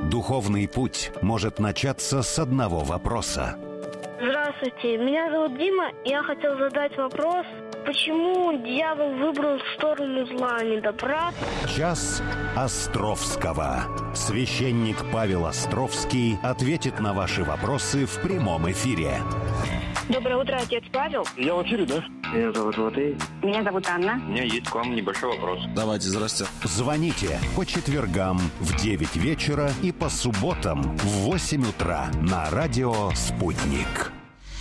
Духовный путь может начаться с одного вопроса. Здравствуйте, меня зовут Дима, и я хотел задать вопрос, почему дьявол выбрал сторону зла, а не добра? Час Островского. Священник Павел Островский ответит на ваши вопросы в прямом эфире. Доброе утро, отец Павел. Я в эфире, да? Меня зовут Матвей. Меня зовут Анна. У меня есть к вам небольшой вопрос. Давайте, здрасте. Звоните по четвергам в 9 вечера и по субботам в 8 утра на радио «Спутник».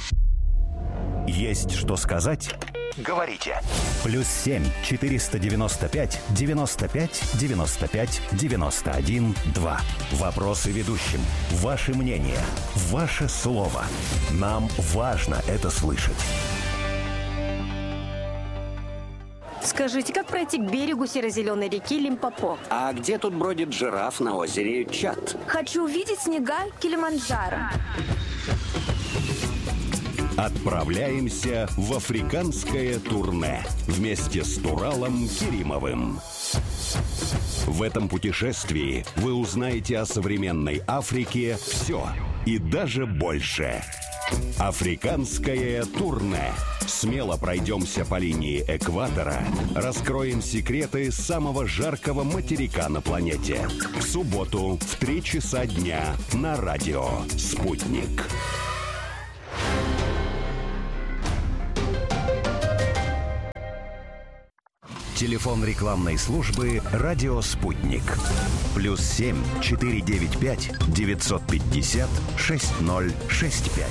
Есть что сказать? Говорите. +7 495 95 95 91 2. Вопросы ведущим. Ваше мнение. Ваше слово. Нам важно это слышать. Скажите, как пройти к берегу серо-зеленой реки Лимпопо? А где тут бродит жираф на озере Чад? Хочу увидеть снега Килиманджаро. Отправляемся в африканское турне вместе с Туралом Керимовым. В этом путешествии вы узнаете о современной Африке все и даже больше. Африканское турне. Смело пройдемся по линии экватора, раскроем секреты самого жаркого материка на планете. В субботу в 3 часа дня на радио «Спутник». Телефон рекламной службы «Радио Спутник». +7 495 950 6065.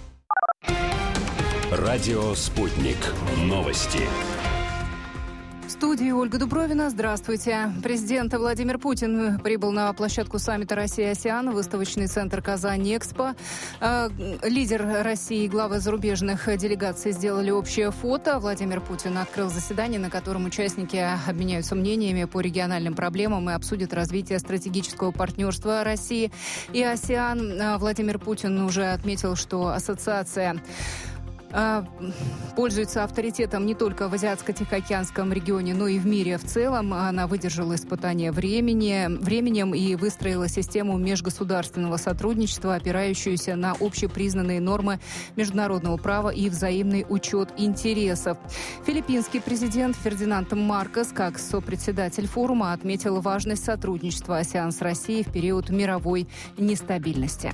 Радио Спутник. Новости. В студии Ольга Дубровина. Здравствуйте. Президент Владимир Путин прибыл на площадку саммита Россия-АСЕАН, выставочный центр «Казань-Экспо». Лидер России и главы зарубежных делегаций сделали общее фото. Владимир Путин открыл заседание, на котором участники обменяются мнениями по региональным проблемам и обсудят развитие стратегического партнерства России и АСЕАН. Владимир Путин уже отметил, что ассоциация пользуется авторитетом не только в Азиатско-Тихоокеанском регионе, но и в мире в целом. Она выдержала испытания временем и выстроила систему межгосударственного сотрудничества, опирающуюся на общепризнанные нормы международного права и взаимный учет интересов. Филиппинский президент Фердинанд Маркос, как сопредседатель форума, отметил важность сотрудничества АСЕАН с Россией в период мировой нестабильности.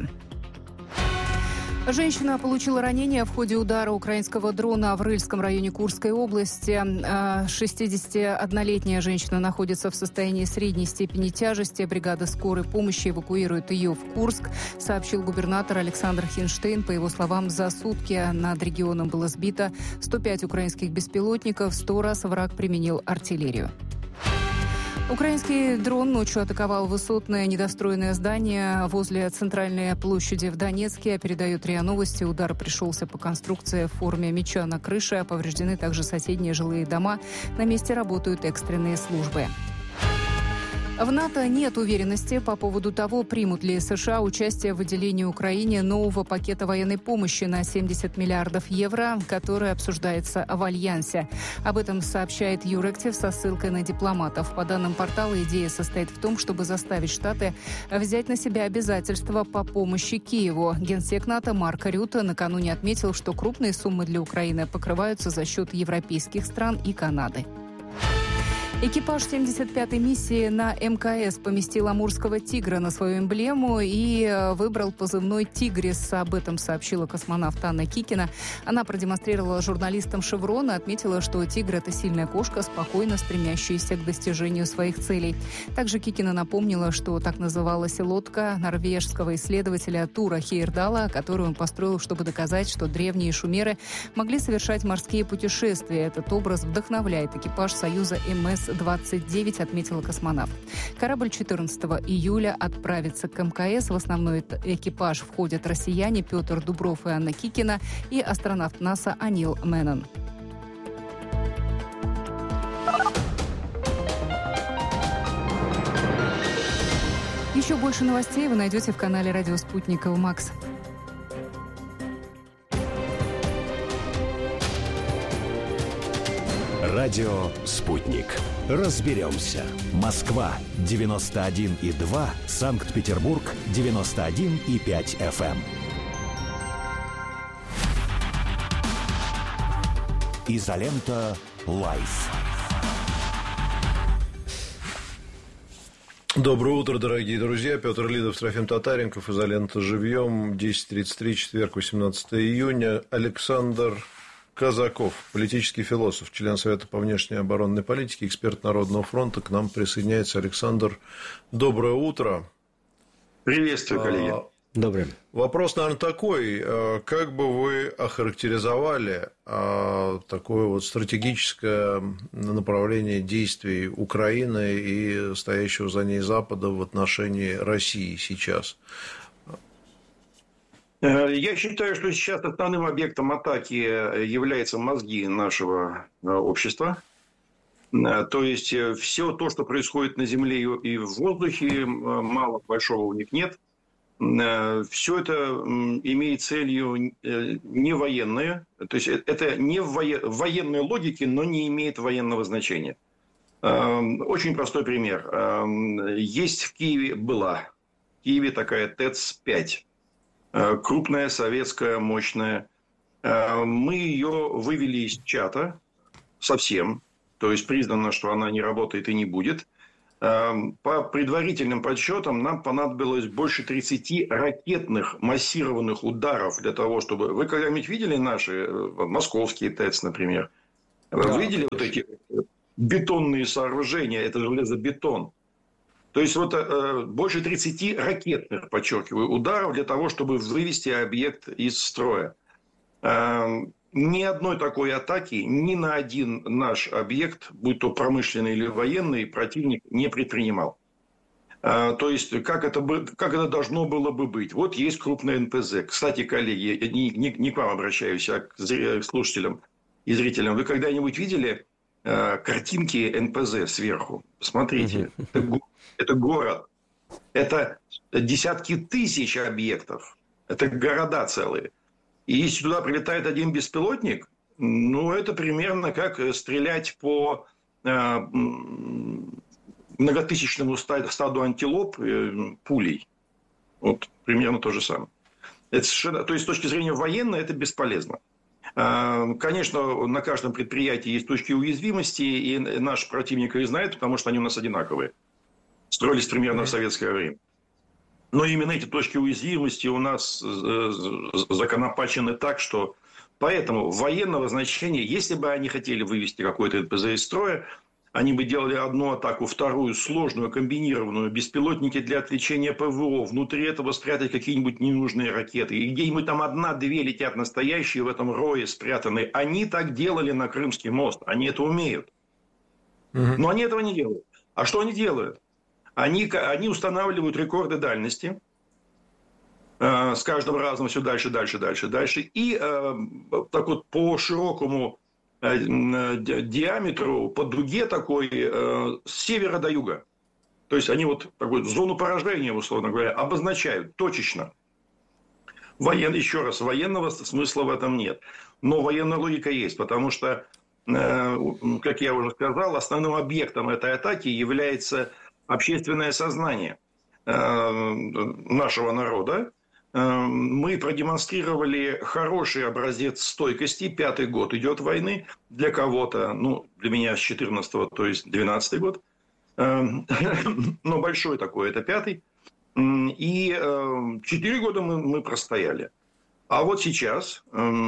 Женщина получила ранение в ходе удара украинского дрона в Рыльском районе Курской области. 61-летняя женщина находится в состоянии средней степени тяжести. Бригада скорой помощи эвакуирует ее в Курск, сообщил губернатор Александр Хинштейн. По его словам, за сутки над регионом было сбито 105 украинских беспилотников, 100 раз враг применил артиллерию. Украинский дрон ночью атаковал высотное недостроенное здание возле центральной площади в Донецке. Передает РИА Новости. Удар пришелся по конструкции в форме меча на крыше. Повреждены также соседние жилые дома. На месте работают экстренные службы. В НАТО нет уверенности по поводу того, примут ли США участие в выделении Украине нового пакета военной помощи на 70 миллиардов евро, который обсуждается в Альянсе. Об этом сообщает Юрактив со ссылкой на дипломатов. По данным портала, идея состоит в том, чтобы заставить Штаты взять на себя обязательства по помощи Киеву. Генсек НАТО Марк Рютте накануне отметил, что крупные суммы для Украины покрываются за счет европейских стран и Канады. Экипаж 75-й миссии на МКС поместил амурского тигра на свою эмблему и выбрал позывной «Тигрис». Об этом сообщила космонавт Анна Кикина. Она продемонстрировала журналистам «Шеврон» и отметила, что тигр – это сильная кошка, спокойно стремящаяся к достижению своих целей. Также Кикина напомнила, что так называлась лодка норвежского исследователя Тура Хейердала, которую он построил, чтобы доказать, что древние шумеры могли совершать морские путешествия. Этот образ вдохновляет экипаж Союза МС-29, отметила космонавт. Корабль 14 июля отправится к МКС. В основной экипаж входят россияне Петр Дубров и Анна Кикина и астронавт НАСА Анил Мэннон. Еще больше новостей вы найдете в канале «Радио Спутник» МАКС. Радио «Спутник». разберемся. Москва 91,2, Санкт-Петербург 91,5 FM. Изолента Лайф. Доброе утро, дорогие друзья. Петр Лидов, Трофим Татаренков. Изолента живьем. 10:33, четверг, 18 июня. Александр Казаков, политический философ, член Совета по внешней оборонной политике, эксперт Народного фронта. К нам присоединяется Александр. Доброе утро. Приветствую, коллеги. Добрый. Вопрос, наверное, такой. Как бы вы охарактеризовали такое вот стратегическое направление действий Украины и стоящего за ней Запада в отношении России сейчас? Я считаю, что сейчас основным объектом атаки являются мозги нашего общества. То есть, все то, что происходит на земле и в воздухе, мало большого у них нет. Все это имеет целью не военное, то есть это не в военной логике, но не имеет военного значения. Очень простой пример. Есть в Киеве такая ТЭЦ-5, крупная, советская, мощная. Мы ее вывели из чата совсем, то есть признано, что она не работает и не будет. По предварительным подсчетам нам понадобилось больше 30 ракетных массированных ударов для того, чтобы... Вы когда-нибудь видели наши московские ТЭЦ, например? Вы видели вот эти бетонные сооружения? Это железобетон. То есть, вот больше 30 ракетных, подчеркиваю, ударов для того, чтобы вывести объект из строя. Ни одной такой атаки ни на один наш объект, будь то промышленный или военный, противник не предпринимал. То есть, как это должно было бы быть. Вот есть крупное НПЗ. Кстати, коллеги, не к вам обращаюсь, а к слушателям и зрителям. Вы когда-нибудь видели картинки НПЗ сверху? Посмотрите. Это город. Это десятки тысяч объектов. Это города целые. И если туда прилетает один беспилотник, ну, это примерно как стрелять по многотысячному стаду антилоп пулей. Вот примерно то же самое. Это совершенно... То есть, с точки зрения военной, это бесполезно. Конечно, на каждом предприятии есть точки уязвимости, и наш противник их знает, потому что они у нас одинаковые. Строились примерно в советское время. Но именно эти точки уязвимости у нас законопачены так, что... Поэтому военного значения, если бы они хотели вывести какой-то НПЗ из строя, они бы делали одну атаку, вторую сложную, комбинированную, беспилотники для отвлечения ПВО, внутри этого спрятать какие-нибудь ненужные ракеты. И где-нибудь там одна-две летят настоящие в этом рое спрятанные. Они так делали на Крымский мост. Они это умеют. Но они этого не делают. А что они делают? Они устанавливают рекорды дальности с каждым разом все дальше. И так вот по широкому диаметру, по дуге такой, с севера до юга. То есть, они вот такую зону поражения, условно говоря, обозначают точечно. Еще раз, военного смысла в этом нет. Но военная логика есть, потому что, как я уже сказал, основным объектом этой атаки является... общественное сознание нашего народа. Мы продемонстрировали хороший образец стойкости. 5-й год идет войны. Для кого-то, для меня с 14-го, то есть 12-й год. Но большой такой, это 5-й. И 4 года мы простояли. А вот сейчас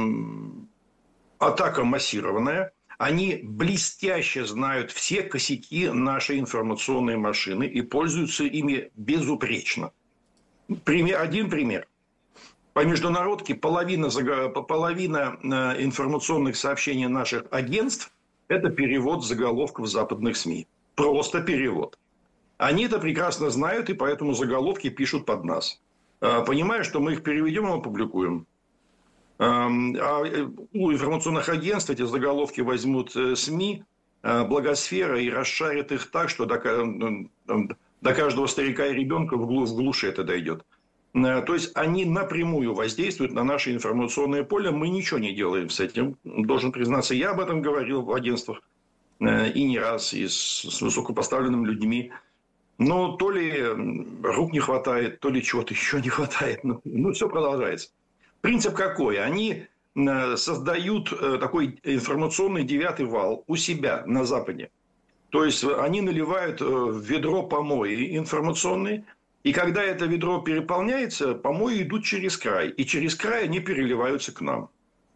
атака массированная. Они блестяще знают все косяки нашей информационной машины и пользуются ими безупречно. Один пример. По международке половина информационных сообщений наших агентств – это перевод заголовков западных СМИ. Просто перевод. Они это прекрасно знают, и поэтому заголовки пишут под нас. Понимая, что мы их переведем и опубликуем. А у информационных агентств эти заголовки возьмут СМИ, благосфера, и расшарят их так, что до каждого старика и ребенка в глуши это дойдет. То есть, они напрямую воздействуют на наше информационное поле. Мы ничего не делаем с этим. Должен признаться, я об этом говорил в агентствах. и не раз, и с высокопоставленными людьми. Но то ли рук не хватает, то ли чего-то еще не хватает. Ну, все продолжается. Принцип какой? Они создают такой информационный 9-й вал у себя на Западе. То есть они наливают в ведро помои информационные, и когда это ведро переполняется, помои идут через край, и через край они переливаются к нам.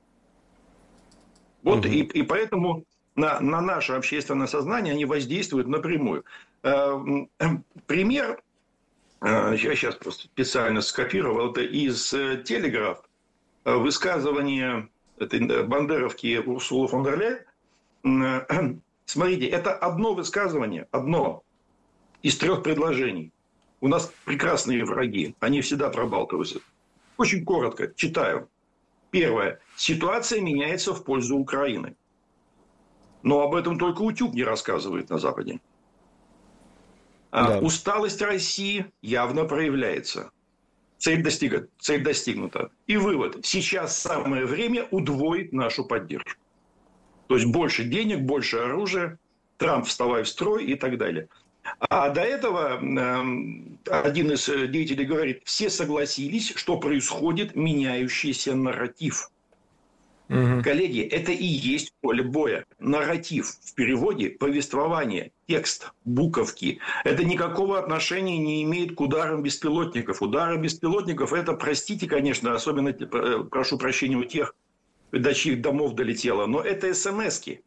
Вот и поэтому на наше общественное сознание они воздействуют напрямую. Пример, я сейчас просто специально скопировал, это из «Телеграф», высказывание этой бандеровки Урсулы фон дер Ляйен. Смотрите, это одно высказывание, одно из 3 предложений. У нас прекрасные враги, они всегда пробалтываются. Очень коротко, читаю. Первое. Ситуация меняется в пользу Украины. Но об этом только утюг не рассказывает на Западе. Да. Усталость России явно проявляется. Цель достигнута. И вывод. Сейчас самое время удвоить нашу поддержку. То есть больше денег, больше оружия, Трамп, вставай в строй и так далее. А до этого один из деятелей говорит, все согласились, что происходит меняющийся нарратив. Коллеги, это и есть поле боя. Нарратив в переводе повествование, текст, буковки. Это никакого отношения не имеет к ударам беспилотников. Удары беспилотников, это, простите, конечно, особенно, прошу прощения у тех, до чьих домов долетело, но это смс-ки.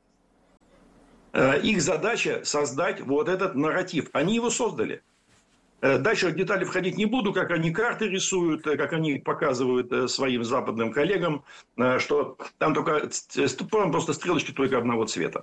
Их задача создать вот этот нарратив. Они его создали. Дальше в детали входить не буду, как они карты рисуют, как они показывают своим западным коллегам, что там только просто стрелочки только одного цвета.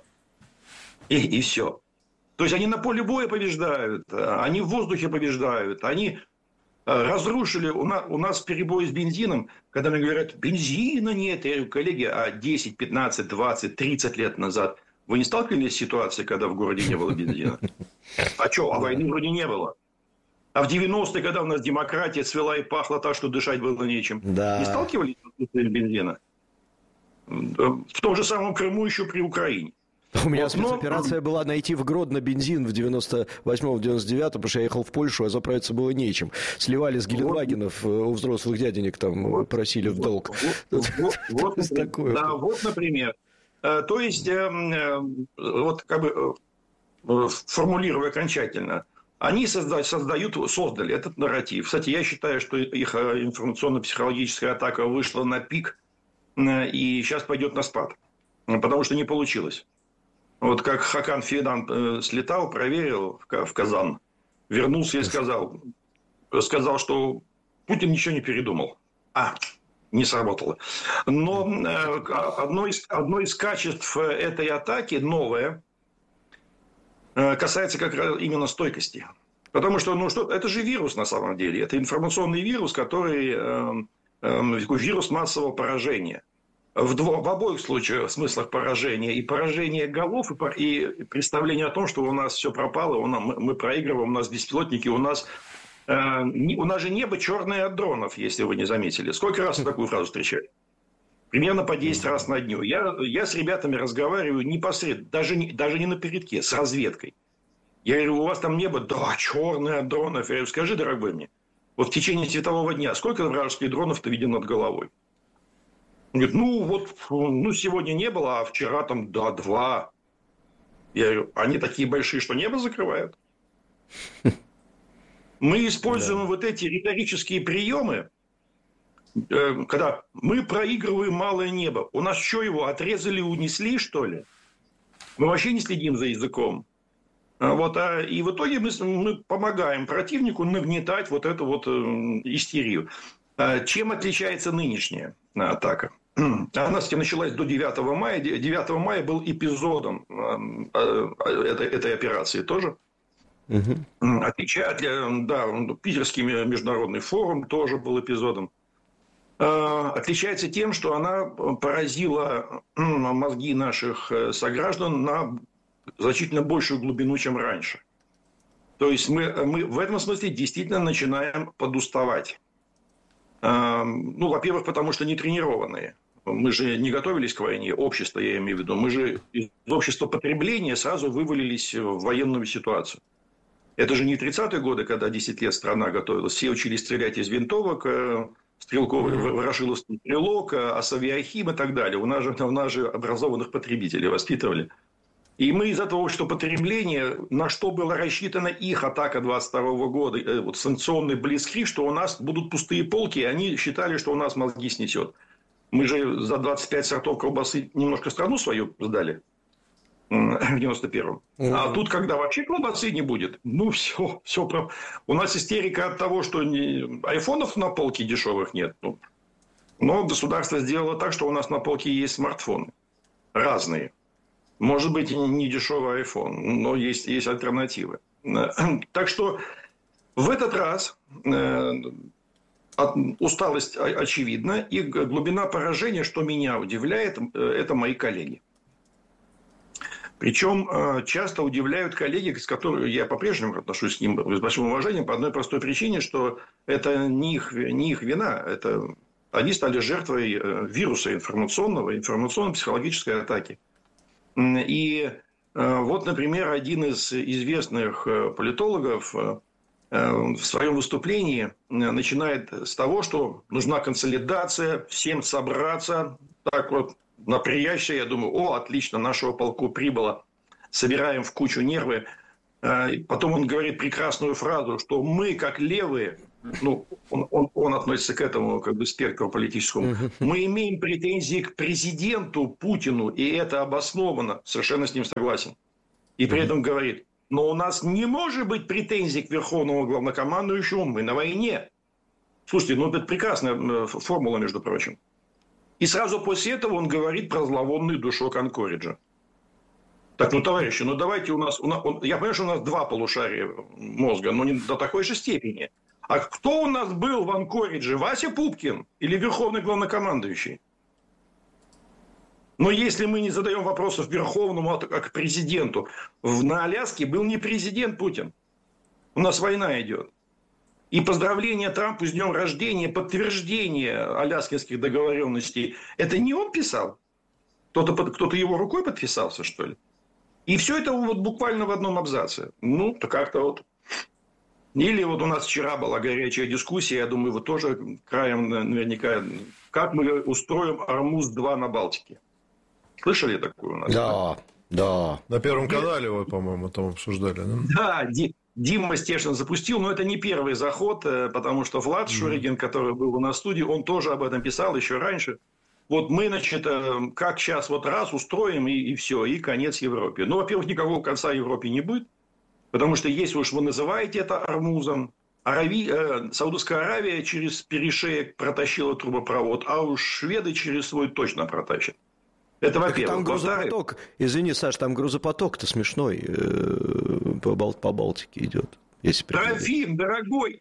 И все. То есть они на поле боя побеждают, они в воздухе побеждают, они разрушили. У нас перебой с бензином, когда мне говорят, бензина нет. Я говорю, коллеги, а 10, 15, 20, 30 лет назад вы не сталкивались с ситуацией, когда в городе не было бензина? А что, а войны вроде не было? А в 90-е, когда у нас демократия цвела и пахла так, что дышать было нечем. Да. Не сталкивались с бензина? В том же самом Крыму еще при Украине. У меня спецоперация была найти в Гродно бензин в 98-99, потому что я ехал в Польшу, а заправиться было нечем. Сливали с Геленвагенов, у взрослых дяденек там просили в долг. Вот, например. То есть, вот как бы формулируя окончательно, они создали этот нарратив. Кстати, я считаю, что их информационно-психологическая атака вышла на пик и сейчас пойдет на спад. Потому что не получилось. Вот как Хакан Фидан слетал, проверил в Казан, вернулся и сказал, что Путин ничего не передумал. Не сработало. Но одно из качеств этой атаки, новое, касается как раз именно стойкости. Потому что, это же вирус на самом деле. Это информационный вирус, который вирус массового поражения. В обоих случаях, смыслах поражения. И поражение голов, и представление о том, что у нас все пропало, мы проигрываем, у нас беспилотники, у нас же небо черное от дронов, если вы не заметили. Сколько раз вы такую фразу встречали? Примерно по 10 раз на дню. Я с ребятами разговариваю непосредственно, даже не на передке, с разведкой. Я говорю, у вас там небо? Да, черное от дронов. Я говорю, скажи, дорогой мне, вот в течение светового дня сколько вражеских дронов-то виден над головой? Он говорит, сегодня не было, а вчера там, 2. Я говорю, они такие большие, что небо закрывают? Мы используем вот эти риторические приемы, когда мы проигрываем малое небо. У нас что, его отрезали, унесли, что ли? Мы вообще не следим за языком. И в итоге мы помогаем противнику нагнетать вот эту вот истерию. Чем отличается нынешняя атака? Она началась до 9 мая. 9 мая был эпизодом этой операции тоже. Питерский международный форум тоже был эпизодом. Отличается тем, что она поразила мозги наших сограждан на значительно большую глубину, чем раньше. То есть мы в этом смысле действительно начинаем подуставать. Во-первых, потому что не тренированные. мы же не готовились к войне, общество, я имею в виду, мы же из общества потребления сразу вывалились в военную ситуацию. Это же не 30-е годы, когда 10 лет страна готовилась. Все учились стрелять из винтовок, ворошиловский стрелок, Асавиахим и так далее. У нас же образованных потребителей воспитывали. И мы из этого общества потребления, на что была рассчитана их атака 22 года, вот санкционный блицкриг, что у нас будут пустые полки, и они считали, что у нас мозги снесет. Мы же за 25 сортов колбасы немножко страну свою сдали в 91-м. А тут, когда вообще колбасы не будет, ну все. У нас истерика от того, что айфонов на полке дешевых нет. Но государство сделало так, что у нас на полке есть смартфоны разные. Может быть, не дешевый iPhone, но есть альтернативы. Так что в этот раз усталость очевидна, и глубина поражения, что меня удивляет, это мои коллеги. Причем часто удивляют коллеги, с которыми я по-прежнему отношусь к ним с большим уважением, по одной простой причине, что это не их вина, это они стали жертвой вируса информационно-психологической атаки. И вот, например, один из известных политологов в своем выступлении начинает с того, что нужна консолидация, всем собраться. Так вот, напряжься, я думаю, отлично, нашего полку прибыло, собираем в кучу нервы. Потом он говорит прекрасную фразу, что мы, как левые, он относится к этому как бы спектру политическому, мы имеем претензии к президенту Путину, и это обосновано, совершенно с ним согласен. И при этом говорит, но у нас не может быть претензий к верховному главнокомандующему, мы на войне. Слушайте, это прекрасная формула, между прочим. И сразу после этого он говорит про зловонный душок Анкориджа. Так, товарищи, давайте я понимаю, что у нас два полушария мозга, но не до такой же степени. А кто у нас был в Анкоридже? Вася Пупкин или верховный главнокомандующий? Но если мы не задаем вопросов верховному, как президенту, на Аляске был не президент Путин. У нас война идет. И поздравление Трампу с днем рождения, подтверждение аляскинских договоренностей, это не он писал? Кто-то его рукой подписался, что ли? И все это буквально в одном абзаце. Как-то Или у нас вчера была горячая дискуссия, я думаю, вы тоже краем наверняка, как мы устроим Армуз-2 на Балтике. Слышали такую у нас? Да. На Первом канале вы, по-моему, там обсуждали, да? Да, Дима Стешин запустил, но это не первый заход, потому что Влад Шуригин, который был на студии, он тоже об этом писал еще раньше. Вот мы, как сейчас раз устроим, и все, и конец Европе. Во-первых, никакого конца Европе не будет. Потому что если уж вы называете это Армузом, Саудовская Аравия через перешеек протащила трубопровод, а уж шведы через свой точно протащат. Это во-первых. Там грузопоток, извини, Саш, там грузопоток-то смешной по Балтике идет. Трофим, дорогой,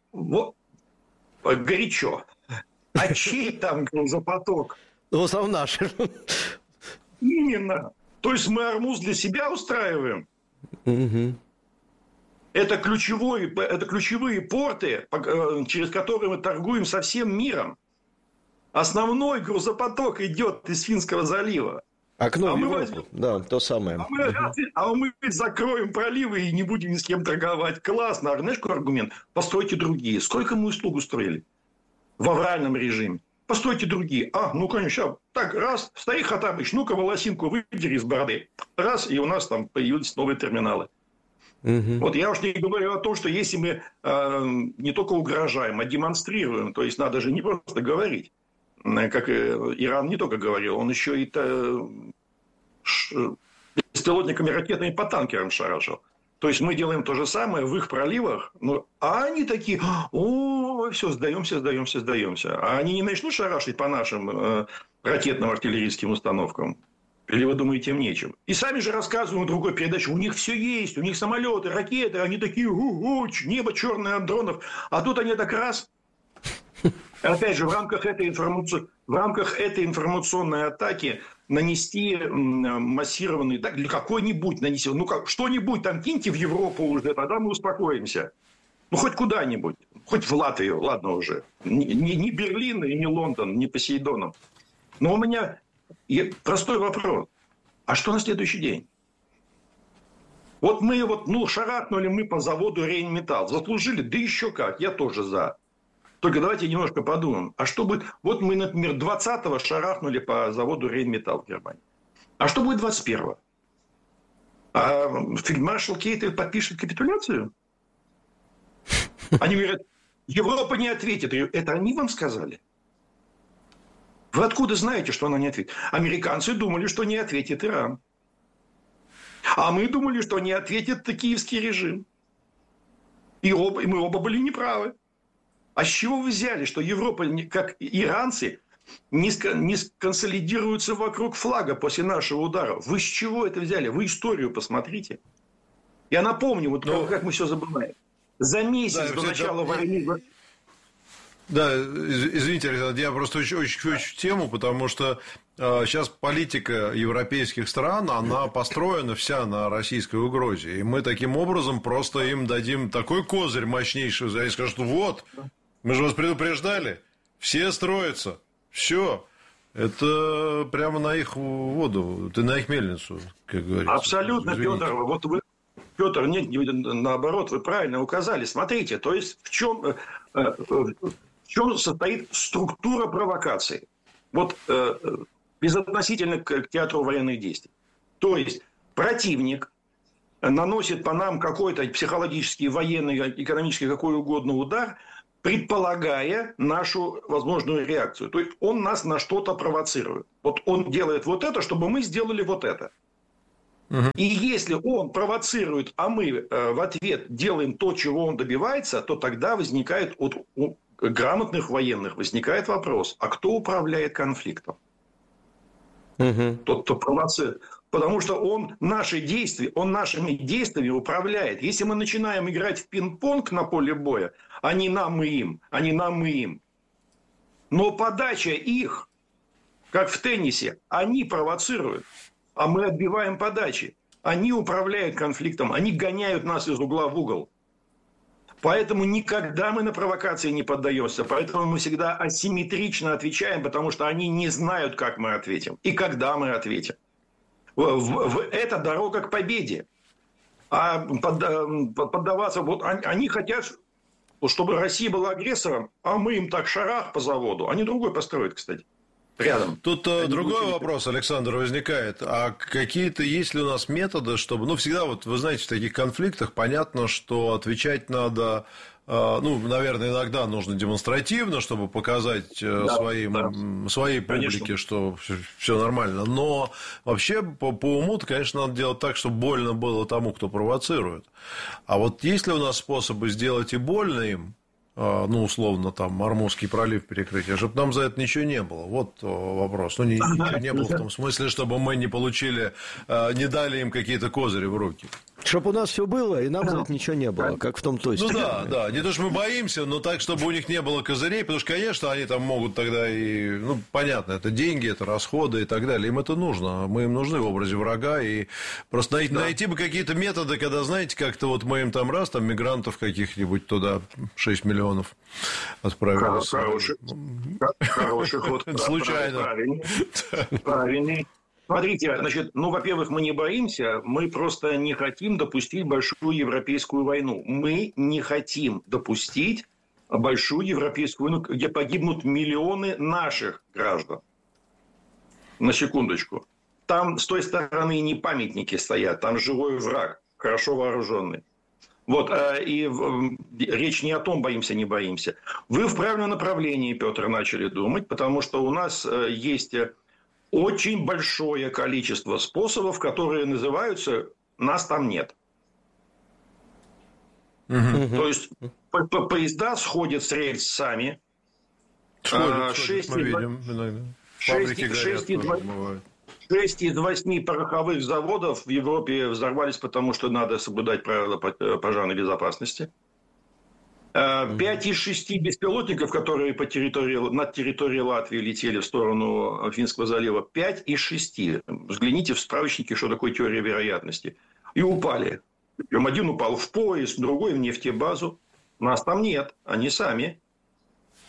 горячо. А чей там грузопоток? В основном наш. Именно. То есть мы Армуз для себя устраиваем? Угу. Это ключевые порты, через которые мы торгуем со всем миром. Основной грузопоток идет из Финского залива. Окно в Европу. Да, то самое. А мы закроем проливы и не будем ни с кем торговать. Классно. А знаешь, какой аргумент? Постройте другие. Сколько мы услуг устроили в авральном режиме? Постройте другие. Конечно. Так, раз, старик Хаттабыч, ну-ка волосинку выдери из бороды. Раз, и у нас там появились новые терминалы. Вот я уж не говорю о том, что если мы не только угрожаем, а демонстрируем, то есть надо же не просто говорить, как Иран не только говорил, он еще и беспилотниками ракетами по танкерам шарашил. То есть мы делаем то же самое в их проливах, а они такие, все, сдаемся. А они не начнут шарашить по нашим ракетным артиллерийским установкам. Или вы думаете, им нечем? И сами же рассказывают в другой передаче, у них все есть, у них самолеты, ракеты, они такие, небо черное от дронов. А тут они так раз. Опять же, в рамках этой информационной атаки нанести массированный, какой-нибудь нанести, что-нибудь там киньте в Европу уже, тогда мы успокоимся. Хоть куда-нибудь, хоть в Латвию, ладно уже. Не Берлин и не Лондон, не Посейдоном. Но у меня простой вопрос. А что на следующий день? Вот мы шарахнули мы по заводу Рейнметалл. Заслужили? Да еще как. Я тоже за. Только давайте немножко подумаем. А что будет... Вот мы, например, 20-го шарахнули по заводу Рейнметалл в Германии. А что будет 21-го? А фельдмаршал Кейтель подпишет капитуляцию? Они говорят, Европа не ответит. Это они вам сказали? Вы откуда знаете, что она не ответит? Американцы думали, что не ответит Иран. А мы думали, что не ответит киевский режим. И мы оба были неправы. А с чего вы взяли, что Европа, как иранцы, не сконсолидируются вокруг флага после нашего удара? Вы с чего это взяли? Вы историю посмотрите. Я напомню, как мы все забываем. За месяц до начала войны... Да, извините, Александр, я просто очень тему, потому что сейчас политика европейских стран, она построена вся на российской угрозе. И мы таким образом просто им дадим такой козырь мощнейший. Они скажут, вот, мы же вас предупреждали, все строятся, все. Это прямо на их воду, на их мельницу, как говорится. Абсолютно, Петр. Вот вы, Петр, нет, наоборот, вы правильно указали. Смотрите, то есть в чем состоит структура провокации? Вот безотносительно к театру военных действий. То есть противник наносит по нам какой-то психологический, военный, экономический, какой угодно удар, предполагая нашу возможную реакцию. То есть он нас на что-то провоцирует. Вот он делает вот это, чтобы мы сделали вот это. И если он провоцирует, а мы в ответ делаем то, чего он добивается, то тогда возникает у грамотных военных возникает вопрос, а кто управляет конфликтом? Тот, кто провоцирует. Потому что он нашими действиями управляет. Если мы начинаем играть в пинг-понг на поле боя, они нам и им. Но подача их, как в теннисе, они провоцируют, а мы отбиваем подачи. Они управляют конфликтом, они гоняют нас из угла в угол. Поэтому никогда мы на провокации не поддаемся. Поэтому мы всегда асимметрично отвечаем, потому что они не знают, как мы ответим и когда мы ответим. Это дорога к победе. А поддаваться... Вот они хотят, чтобы Россия была агрессором, а мы им так шарах по заводу. Они другой построят, кстати. Рядом. Тут другой вопрос, Александр, возникает. А какие-то есть ли у нас методы, чтобы... всегда, вы знаете, в таких конфликтах понятно, что отвечать надо... наверное, иногда нужно демонстративно, чтобы показать своей публике, конечно, что все нормально. Но вообще, по уму-то, конечно, надо делать так, чтобы больно было тому, кто провоцирует. А вот есть ли у нас способы сделать и больно им, условно, там, Ормузский пролив перекрыть, чтобы нам за это ничего не было? Вот вопрос. Ничего не было в том смысле, чтобы мы не получили, не дали им какие-то козыри в руки. Чтобы у нас все было, и нам за это ничего не было, как в том тосте. Да. Не то, что мы боимся, но так, чтобы у них не было козырей, потому что, конечно, они там могут тогда и... понятно, это деньги, это расходы и так далее. Им это нужно. Мы им нужны в образе врага. И просто найти бы какие-то методы, когда, знаете, как-то вот мы им там мигрантов каких-нибудь туда 6 миллионов отправили. Хороший ход. Случайно. Правильный. Смотрите, во-первых, мы не боимся, мы просто не хотим допустить большую европейскую войну. Мы не хотим допустить большую европейскую войну, где погибнут миллионы наших граждан. На секундочку. Там с той стороны не памятники стоят, там живой враг, хорошо вооруженный. И речь не о том, боимся, не боимся. Вы в правильном направлении, Петр, начали думать, потому что у нас есть... очень большое количество способов, которые называются «нас там нет». То есть, поезда сходят с рельс сами. 6 из 8 пороховых заводов в Европе взорвались, потому что надо соблюдать правила пожарной безопасности. 5 из 6 беспилотников, которые над территорией Латвии летели в сторону Финского залива, 5 из 6. Взгляните в справочники, что такое теория вероятности. И упали. Причем один упал в поезд, другой в нефтебазу. Нас там нет, они сами.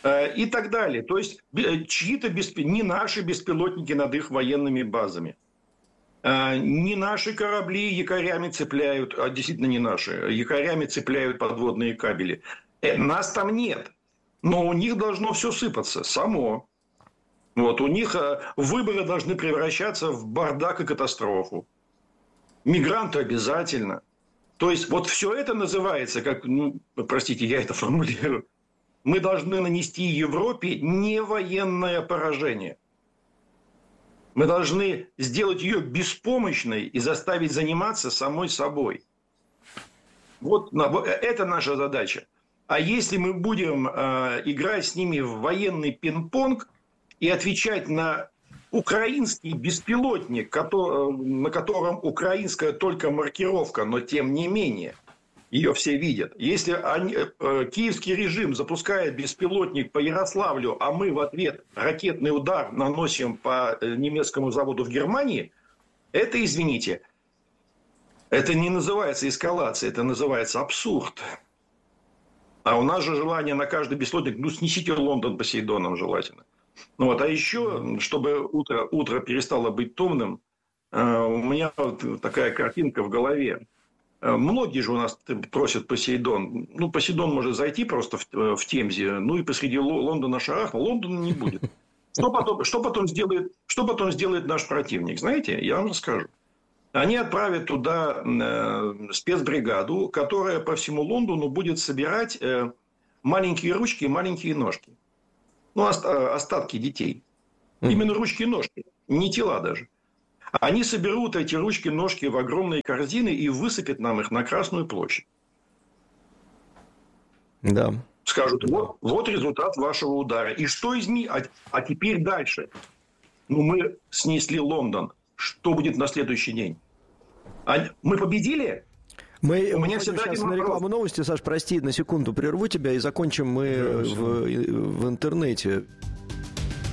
и так далее. То есть чьи-то не наши беспилотники над их военными базами. Не наши корабли якорями цепляют, а действительно не наши, якорями цепляют подводные кабели. Нас там нет, но у них должно все сыпаться само. Вот, у них выборы должны превращаться в бардак и катастрофу. Мигранты обязательно. То есть вот все это называется, как, простите, я это формулирую, мы должны нанести Европе не военное поражение. Мы должны сделать ее беспомощной и заставить заниматься самой собой. Вот это наша задача. А если мы будем играть с ними в военный пинг-понг и отвечать на украинский беспилотник, на котором украинская только маркировка, но тем не менее, ее все видят. Если киевский режим запускает беспилотник по Ярославлю, а мы в ответ ракетный удар наносим по немецкому заводу в Германии, это, извините, это не называется эскалация, это называется абсурд. А у нас же желание на каждый беспилотник, снесите Лондон Посейдоном желательно. Вот. А еще, чтобы утро перестало быть томным, у меня вот такая картинка в голове. Многие же у нас просят Посейдон. Посейдон может зайти просто в Темзе, и посреди Лондона шарахнул. Лондона не будет. Что потом сделает наш противник? Знаете, я вам расскажу. Они отправят туда спецбригаду, которая по всему Лондону будет собирать маленькие ручки и маленькие ножки. Остатки детей. Именно ручки и ножки, не тела даже. Они соберут эти ручки-ножки в огромные корзины и высыпят нам их на Красную площадь. Да. Скажут, вот результат вашего удара. И что из них? А теперь дальше. Мы снесли Лондон. Что будет на следующий день? Мы победили? У меня сейчас на рекламу новости, Саш, прости, на секунду прерву тебя и закончим мы в интернете.